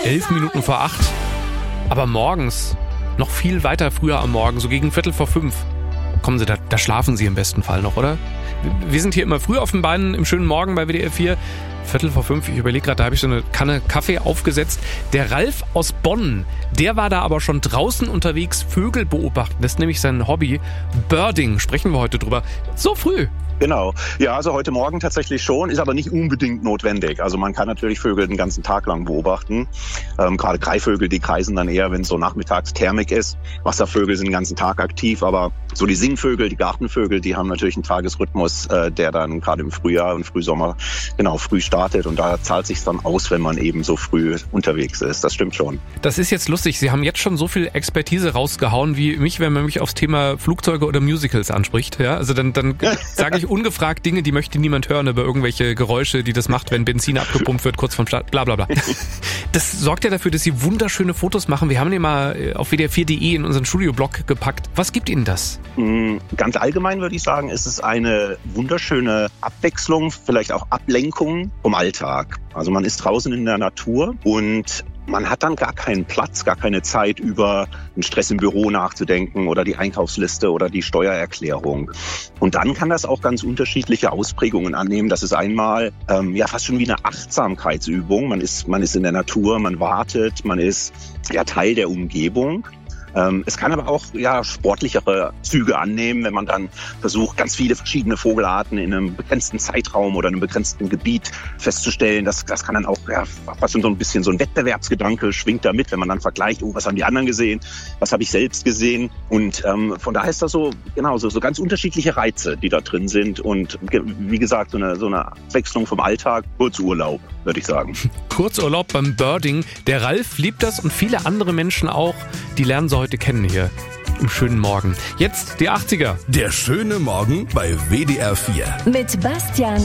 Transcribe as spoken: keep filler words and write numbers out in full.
elf Minuten vor acht. Aber morgens, noch viel weiter früher am Morgen, so gegen Viertel vor fünf. Kommen Sie, da, da schlafen Sie im besten Fall noch, oder? Wir sind hier immer früh auf den Beinen im schönen Morgen bei W D R vier. Viertel vor fünf, ich überlege gerade, da habe ich so eine Kanne Kaffee aufgesetzt. Der Ralf aus Bonn, der war da aber schon draußen unterwegs, Vögel beobachten. Das ist nämlich sein Hobby. Birding, sprechen wir heute drüber. So früh. Genau. Ja, also heute Morgen tatsächlich schon, ist aber nicht unbedingt notwendig. Also man kann natürlich Vögel den ganzen Tag lang beobachten. Ähm, gerade Greifvögel, die kreisen dann eher, wenn es so nachmittags Thermik ist. Wasservögel sind den ganzen Tag aktiv, aber so die Singvögel, die Gartenvögel, die haben natürlich einen Tagesrhythmus, äh, der dann gerade im Frühjahr und Frühsommer genau früh startet. Und da zahlt sich's dann aus, wenn man eben so früh unterwegs ist. Das stimmt schon. Das ist jetzt lustig. Sie haben jetzt schon so viel Expertise rausgehauen wie mich, wenn man mich aufs Thema Flugzeuge oder Musicals anspricht. Ja, also dann, dann sage ich ungefragt Dinge, die möchte niemand hören über irgendwelche Geräusche, die das macht, wenn Benzin abgepumpt wird, kurz vorm Start, bla bla bla. Das sorgt ja dafür, dass Sie wunderschöne Fotos machen. Wir haben die mal auf w d r vier punkt d e in unseren Studioblog gepackt. Was gibt Ihnen das? Ganz allgemein würde ich sagen, ist es eine wunderschöne Abwechslung, vielleicht auch Ablenkung vom Alltag. Also man ist draußen in der Natur und man hat dann gar keinen Platz, gar keine Zeit, über den Stress im Büro nachzudenken oder die Einkaufsliste oder die Steuererklärung. Und dann kann das auch ganz unterschiedliche Ausprägungen annehmen. Das ist einmal ähm, ja fast schon wie eine Achtsamkeitsübung. Man ist, man ist in der Natur, man wartet, man ist ja Teil der Umgebung. Es kann aber auch ja sportlichere Züge annehmen, wenn man dann versucht, ganz viele verschiedene Vogelarten in einem begrenzten Zeitraum oder einem begrenzten Gebiet festzustellen. Das, das kann dann auch ja, fast so ein bisschen so ein Wettbewerbsgedanke schwingt da mit, wenn man dann vergleicht, oh, was haben die anderen gesehen, was habe ich selbst gesehen. Und ähm, von daher ist das so genau so, so ganz unterschiedliche Reize, die da drin sind. Und wie gesagt, so eine, so eine Abwechslung vom Alltag, Kurzurlaub, würde ich sagen. Kurzurlaub beim Birding. Der Ralf liebt das und viele andere Menschen auch. Die lernen so heute kennen hier im schönen Morgen. Jetzt die achtziger. Der schöne Morgen bei W D R vier. Mit Bastian